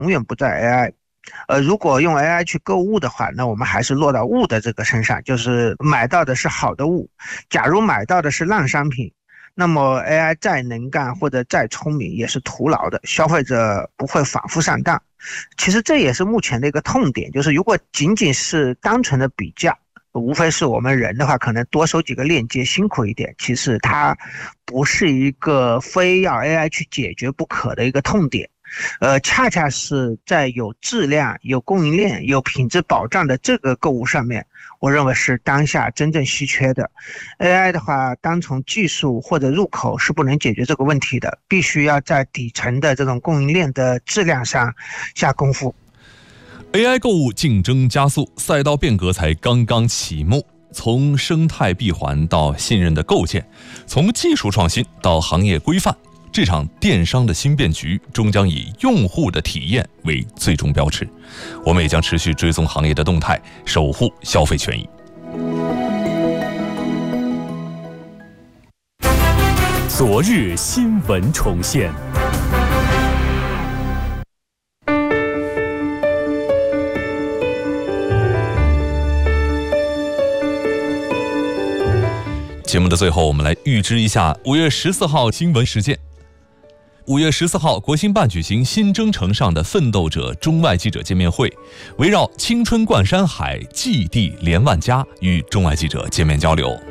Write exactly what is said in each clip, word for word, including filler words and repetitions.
永远不在 A I。呃，如果用 A I 去购物的话，那我们还是落到物的这个身上，就是买到的是好的物。假如买到的是烂商品，那么 A I 再能干或者再聪明也是徒劳的，消费者不会反复上当。其实这也是目前的一个痛点，就是如果仅仅是单纯的比价，无非是我们人的话可能多收几个链接辛苦一点，其实它不是一个非要 A I 去解决不可的一个痛点。呃，恰恰是在有质量、有供应链、有品质保障的这个购物上面，我认为是当下真正稀缺的。A I 的话，单从技术或者入口是不能解决这个问题的，必须要在底层的这种供应链的质量上下功夫。 A I 购物竞争加速，赛道变革才刚刚启幕。从生态闭环到信任的构建，从技术创新到行业规范，这场电商的新变局终将以用户的体验为最终标尺。我们也将持续追踪行业的动态，守护消费权益。 昨日新闻重现。 节目的最后，我们来预知一下五月十四号新闻事件。五月十四号，国新办举行新征程上的奋斗者中外记者见面会，围绕青春贯山海，荠地连万家，与中外记者见面交流。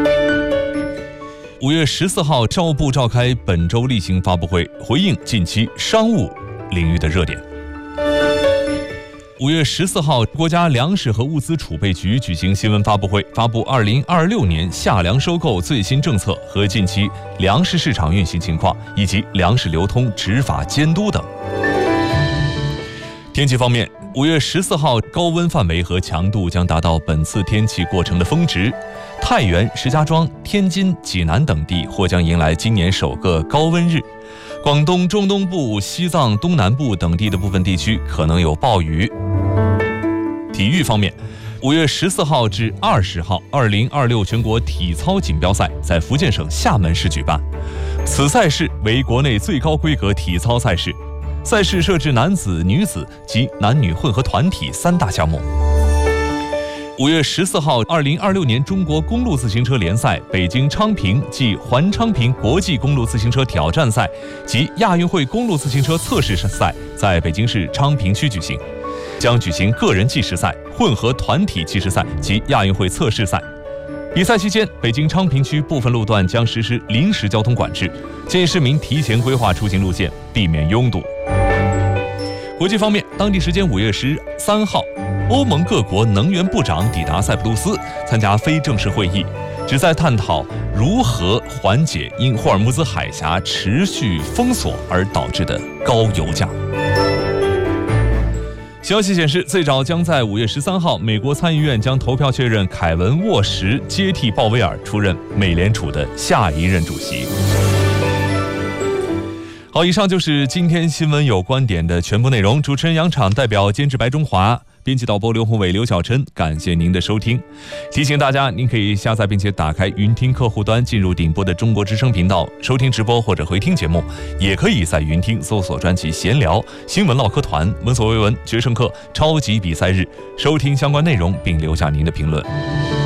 五月十四号，商务部召开本周例行发布会，回应近期商务领域的热点。五月十四号，国家粮食和物资储备局举行新闻发布会，发布二零二六年夏粮收购最新政策和近期粮食市场运行情况，以及粮食流通执法监督等。天气方面，五月十四号，高温范围和强度将达到本次天气过程的峰值，太原、石家庄、天津、济南等地或将迎来今年首个高温日。广东中东部、西藏东南部等地的部分地区可能有暴雨。体育方面，五月十四号至二十号，二零二六全国体操锦标赛在福建省厦门市举办。此赛事为国内最高规格体操赛事，赛事设置男子、女子及男女混合团体三大项目。五月十四号，二零二六年中国公路自行车联赛北京昌平暨环昌平国际公路自行车挑战赛及亚运会公路自行车测试赛在北京市昌平区举行，将举行个人计时赛、混合团体计时赛及亚运会测试赛。比赛期间，北京昌平区部分路段将实施临时交通管制，建议市民提前规划出行路线，避免拥堵。国际方面，当地时间五月十三号，欧盟各国能源部长抵达塞浦路斯参加非正式会议，旨在探讨如何缓解因霍尔木兹海峡持续封锁而导致的高油价。消息显示，最早将在五月十三号，美国参议院将投票确认凯文·沃什接替鲍威尔出任美联储的下一任主席。好，以上就是今天新闻有观点的全部内容。主持人杨昶代表监制白中华，编辑导播刘宏伟、刘晓琛，感谢您的收听。提醒大家，您可以下载并且打开云听客户端，进入顶播的中国之声频道收听直播或者回听节目，也可以在云听搜索专辑闲聊、新闻唠嗑团、闻所未闻、决胜课、超级比赛日，收听相关内容并留下您的评论。